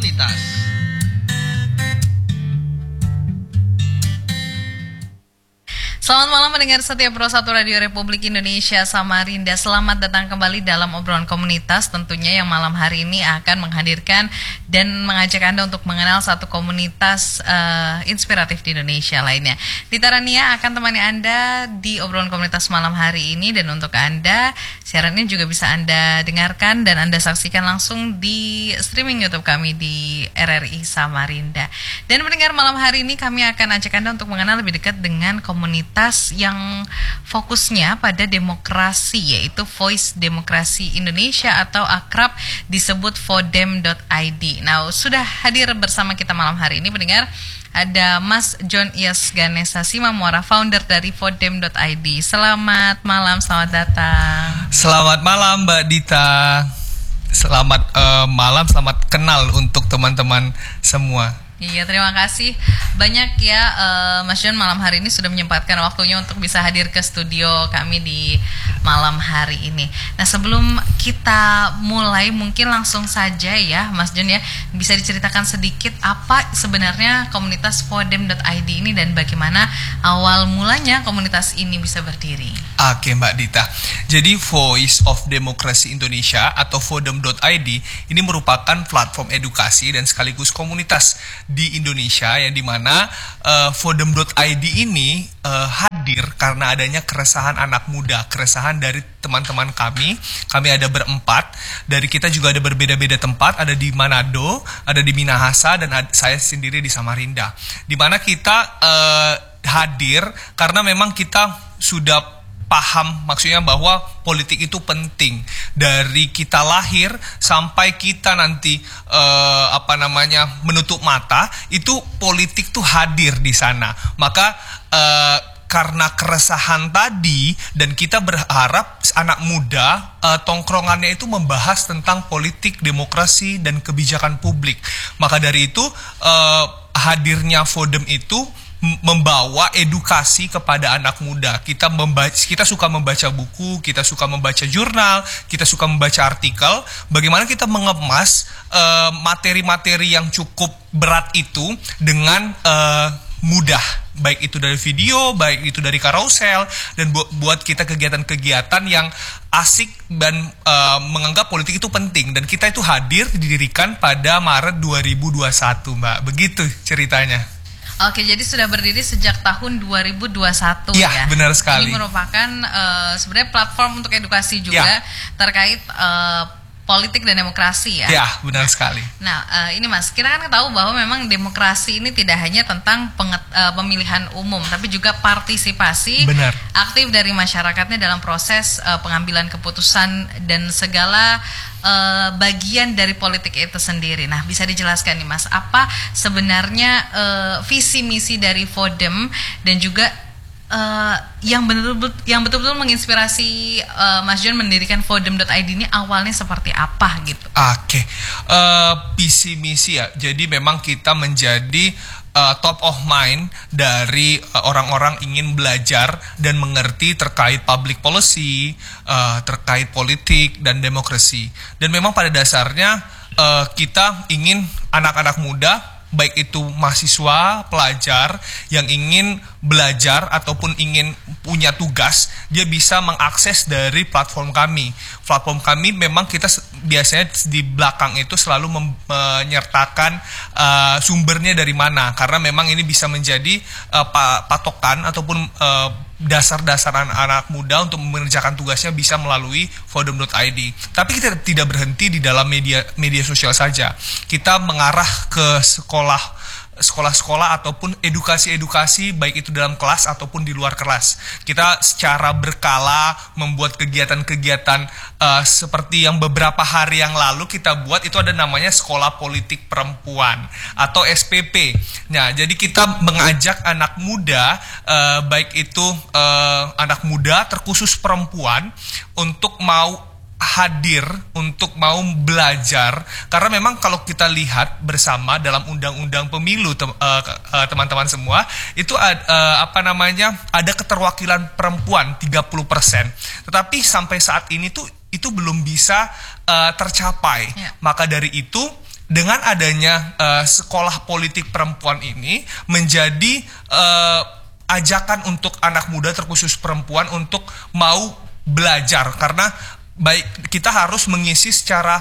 Komunitas. Selamat malam pendengar setia Pro 1 Radio Republik Indonesia Samarinda. Selamat datang kembali dalam obrolan komunitas, tentunya yang malam hari ini akan menghadirkan dan mengajak Anda untuk mengenal satu komunitas inspiratif di Indonesia lainnya. Dita Rania akan temani Anda di obrolan komunitas malam hari ini, dan untuk Anda siarannya juga bisa Anda dengarkan dan Anda saksikan langsung di streaming YouTube kami di RRI Samarinda. Dan pendengar, malam hari ini kami akan ajak Anda untuk mengenal lebih dekat dengan komunitas yang fokusnya pada demokrasi, yaitu Voice Demokrasi Indonesia atau akrab disebut vodem.id. Nah, sudah hadir bersama kita malam hari ini pendengar, ada Mas John Iyas Ganesha Simamora, founder dari vodem.id. Selamat malam, selamat datang. Selamat malam Mbak Dita. Selamat malam, selamat kenal untuk teman-teman semua. Iya, terima kasih banyak ya Mas John, malam hari ini sudah menyempatkan waktunya untuk bisa hadir ke studio kami di malam hari ini. Nah, sebelum kita mulai, mungkin langsung saja ya Mas John ya, bisa diceritakan sedikit apa sebenarnya komunitas vodem.id ini dan bagaimana awal mulanya komunitas ini bisa berdiri. Oke Mbak Dita, jadi Voice of Democracy Indonesia atau vodem.id ini merupakan platform edukasi dan sekaligus komunitas di Indonesia yang dimana vodem.id ini hadir karena adanya keresahan anak muda, keresahan dari teman-teman kami. Kami ada berempat, dari kita juga ada berbeda-beda tempat, ada di Manado, ada di Minahasa, dan saya sendiri di Samarinda. Dimana kita hadir karena memang kita sudah paham, maksudnya bahwa politik itu penting dari kita lahir sampai kita nanti menutup mata, itu politik tuh hadir di sana. Maka karena keresahan tadi, dan kita berharap anak muda tongkrongannya itu membahas tentang politik, demokrasi, dan kebijakan publik. Maka dari itu hadirnya Vodem itu membawa edukasi kepada anak muda. Kita suka membaca buku, kita suka membaca jurnal, kita suka membaca artikel. Bagaimana kita mengemas materi-materi yang cukup berat itu dengan mudah, baik itu dari video, baik itu dari carousel, dan buat kita kegiatan-kegiatan yang asik dan menganggap politik itu penting. Dan kita itu hadir, didirikan pada Maret 2021, Mbak. Begitu ceritanya. Oke, jadi sudah berdiri sejak tahun 2021 ya. Iya, benar sekali. Ini merupakan sebenarnya platform untuk edukasi juga terkait politik dan demokrasi ya. Ya, benar sekali. Nah, ini Mas, kita kan tahu bahwa memang demokrasi ini tidak hanya tentang pemilihan umum, tapi juga partisipasi aktif dari masyarakatnya dalam proses pengambilan keputusan dan segala bagian dari politik itu sendiri. Nah, bisa dijelaskan nih Mas, apa sebenarnya visi misi dari Vodem dan juga yang betul-betul menginspirasi Mas John mendirikan vodem.id ini awalnya seperti apa gitu? Oke, visi misi ya. Jadi memang kita menjadi top of mind dari orang-orang ingin belajar dan mengerti terkait public policy, terkait politik dan demokrasi. Dan memang pada dasarnya kita ingin anak-anak muda, baik itu mahasiswa, pelajar yang ingin belajar ataupun ingin punya tugas, dia bisa mengakses dari platform kami. Platform kami memang kita biasanya di belakang itu selalu menyertakan sumbernya dari mana, karena memang ini bisa menjadi patokan ataupun dasar-dasar anak muda untuk mengerjakan tugasnya bisa melalui vodem.id. Tapi kita tidak berhenti di dalam media sosial saja. Kita mengarah ke sekolah-sekolah ataupun edukasi-edukasi, baik itu dalam kelas ataupun di luar kelas. Kita secara berkala membuat kegiatan-kegiatan seperti yang beberapa hari yang lalu kita buat, itu ada namanya Sekolah Politik Perempuan atau SPP. Nah, jadi kita mengajak anak muda, baik itu anak muda terkhusus perempuan, untuk mau hadir, untuk mau belajar, karena memang kalau kita lihat bersama dalam undang-undang pemilu teman-teman semua itu ada keterwakilan perempuan 30%, tetapi sampai saat ini tuh itu belum bisa tercapai. Maka dari itu dengan adanya sekolah politik perempuan ini menjadi ajakan untuk anak muda terkhusus perempuan untuk mau belajar, karena baik kita harus mengisi secara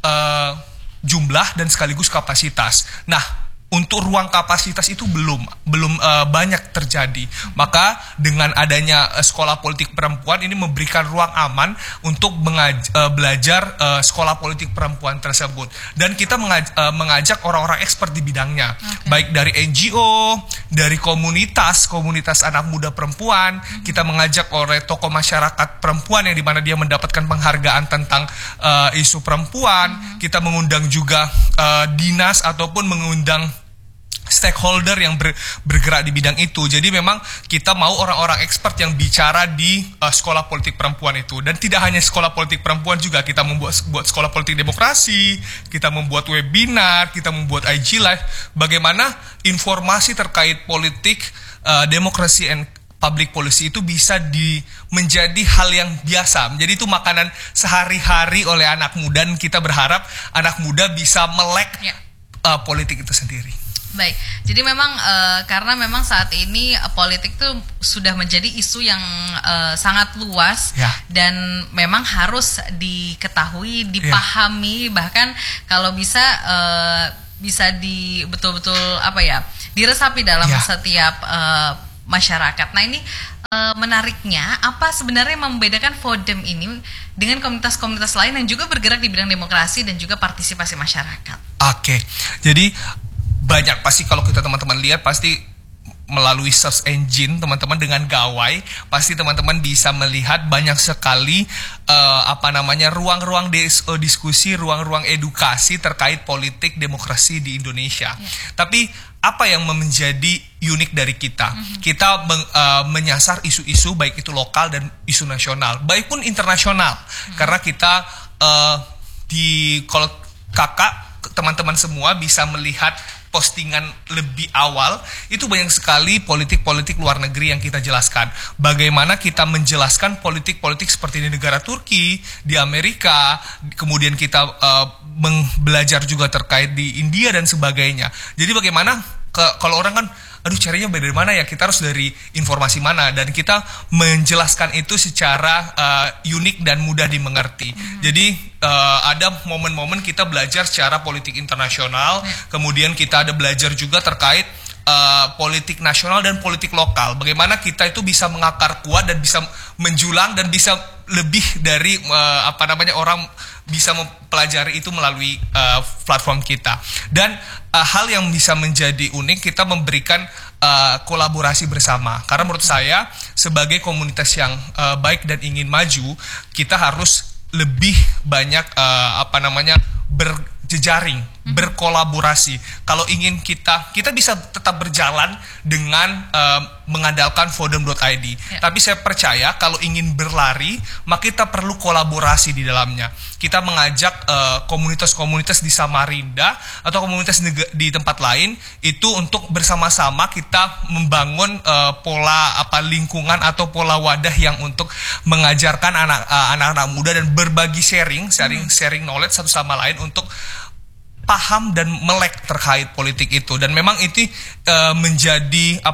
jumlah dan sekaligus kapasitas. Nah, untuk ruang kapasitas itu belum banyak terjadi. Maka dengan adanya sekolah politik perempuan ini memberikan ruang aman untuk belajar sekolah politik perempuan tersebut. Dan kita mengajak orang-orang expert di bidangnya, baik dari NGO, dari komunitas anak muda perempuan. Kita mengajak oleh tokoh masyarakat perempuan yang dimana dia mendapatkan penghargaan tentang isu perempuan. Kita mengundang juga dinas ataupun mengundang stakeholder yang bergerak di bidang itu. Jadi memang kita mau orang-orang expert yang bicara di sekolah politik perempuan itu. Dan tidak hanya sekolah politik perempuan, juga kita membuat sekolah politik demokrasi, kita membuat webinar, kita membuat IG Live, bagaimana informasi terkait politik, demokrasi and public policy itu bisa menjadi hal yang biasa, menjadi itu makanan sehari-hari oleh anak muda. Dan kita berharap anak muda bisa melek politik itu sendiri. Baik, jadi memang karena memang saat ini politik itu sudah menjadi isu yang sangat luas dan memang harus diketahui, dipahami, bahkan kalau bisa betul-betul diresapi dalam setiap masyarakat. Nah, ini menariknya apa sebenarnya yang membedakan Fodem ini dengan komunitas-komunitas lain yang juga bergerak di bidang demokrasi dan juga partisipasi masyarakat? Oke, jadi banyak pasti kalau kita teman-teman lihat pasti melalui search engine teman-teman dengan gawai pasti teman-teman bisa melihat banyak sekali ruang-ruang diskusi, ruang-ruang edukasi terkait politik demokrasi di Indonesia. Tapi apa yang menjadi unik dari kita? Kita menyasar isu-isu baik itu lokal dan isu nasional, baik pun internasional. Karena kita kalau teman-teman semua bisa melihat postingan lebih awal, itu banyak sekali politik-politik luar negeri yang kita jelaskan. Bagaimana kita menjelaskan politik-politik seperti di negara Turki, di Amerika, kemudian kita belajar juga terkait di India dan sebagainya. Jadi bagaimana kalau orang kan, aduh carinya dari mana ya, kita harus dari informasi mana, dan kita menjelaskan itu secara unik dan mudah dimengerti. Jadi ada momen-momen kita belajar secara politik internasional, kemudian kita ada belajar juga terkait politik nasional dan politik lokal. Bagaimana kita itu bisa mengakar kuat dan bisa menjulang dan bisa lebih dari orang bisa mempelajari itu melalui platform kita. Dan hal yang bisa menjadi unik, kita memberikan kolaborasi bersama. Karena menurut saya sebagai komunitas yang baik dan ingin maju, kita harus lebih banyak berjejaring, berkolaborasi. Kalau ingin kita bisa tetap berjalan dengan mengandalkan fodem.id. Tapi saya percaya kalau ingin berlari, maka kita perlu kolaborasi di dalamnya. Kita mengajak komunitas-komunitas di Samarinda atau komunitas di tempat lain itu untuk bersama-sama kita membangun pola lingkungan atau pola wadah yang untuk mengajarkan anak-anak muda dan berbagi sharing knowledge satu sama lain untuk paham dan melek terkait politik itu. Dan memang itu menjadi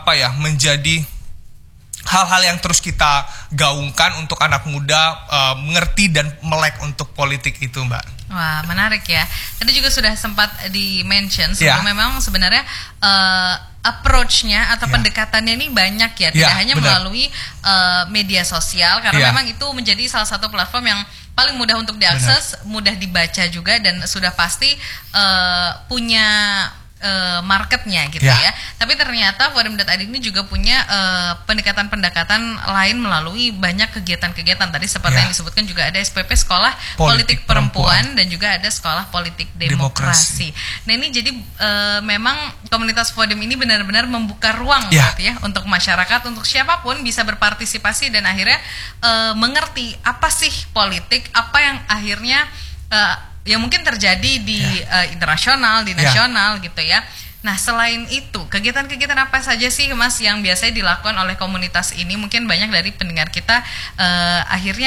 hal-hal yang terus kita gaungkan untuk anak muda mengerti dan melek untuk politik itu, Mbak. Wah, menarik ya. Tadi juga sudah sempat di-mention memang sebenarnya approach-nya atau pendekatannya ini banyak ya, tidak hanya melalui media sosial, karena memang itu menjadi salah satu platform yang paling mudah untuk diakses, mudah dibaca juga, dan sudah pasti punya marketnya gitu ya. Tapi ternyata Fodem.id ini juga punya pendekatan-pendekatan lain melalui banyak kegiatan-kegiatan. Tadi seperti yang disebutkan juga ada SPP Sekolah Politik Perempuan dan juga ada Sekolah Politik Demokrasi. Nah, ini jadi memang komunitas Fodem ini benar-benar membuka ruang untuk masyarakat, untuk siapapun bisa berpartisipasi dan akhirnya mengerti apa sih politik, apa yang akhirnya yang mungkin terjadi di internasional, di nasional gitu ya. Nah, selain itu, kegiatan-kegiatan apa saja sih, Mas, yang biasanya dilakukan oleh komunitas ini? Mungkin banyak dari pendengar kita akhirnya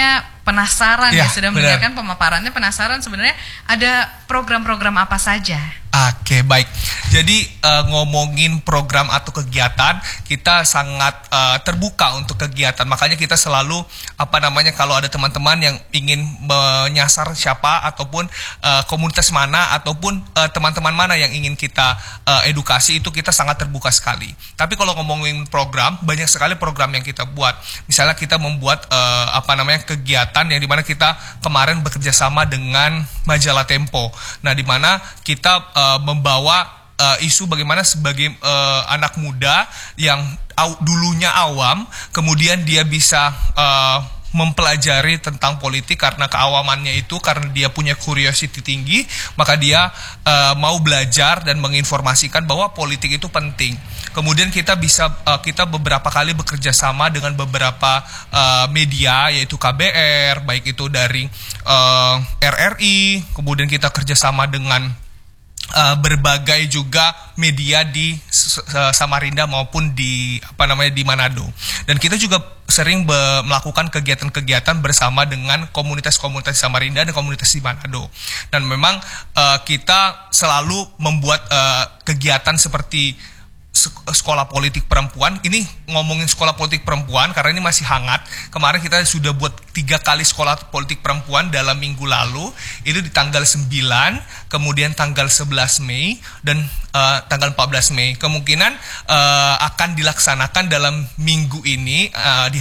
penasaran Ya, ya sudah benar. mendengarkan pemaparannya, penasaran sebenarnya ada program-program apa saja. Oke, baik. Jadi ngomongin program atau kegiatan, kita sangat terbuka untuk kegiatan. Makanya kita selalu kalau ada teman-teman yang ingin menyasar siapa ataupun komunitas mana ataupun teman-teman mana yang ingin kita edukasi, itu kita sangat terbuka sekali. Tapi kalau ngomongin program, banyak sekali program yang kita buat. Misalnya kita membuat kegiatan yang dimana kita kemarin bekerja sama dengan majalah Tempo. Nah, dimana kita membawa isu bagaimana sebagai anak muda yang dulunya awam, kemudian dia bisa mempelajari tentang politik karena keawamannya itu, karena dia punya curiosity tinggi, maka dia mau belajar dan menginformasikan bahwa politik itu penting. Kemudian kita beberapa kali bekerja sama dengan beberapa media, yaitu KBR, baik itu dari RRI, kemudian kita kerjasama dengan berbagai juga media di Samarinda maupun di Manado. Dan kita juga sering melakukan kegiatan-kegiatan bersama dengan komunitas-komunitas di Samarinda dan komunitas di Manado. Dan memang kita selalu membuat kegiatan seperti sekolah politik perempuan. Ini ngomongin sekolah politik perempuan karena ini masih hangat. Kemarin kita sudah buat 3 kali sekolah politik perempuan dalam minggu lalu. Itu di tanggal 9, kemudian tanggal 11 Mei dan tanggal 14 Mei. Kemungkinan akan dilaksanakan dalam minggu ini di